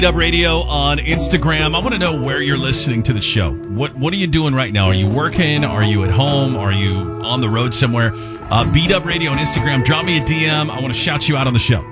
Dub Radio on Instagram. I want to know where you're listening to the show. What are you doing right now? Are you working? Are you at home? Are you on the road somewhere? B-Dub Radio on Instagram. Drop me a DM. I want to shout you out on the show.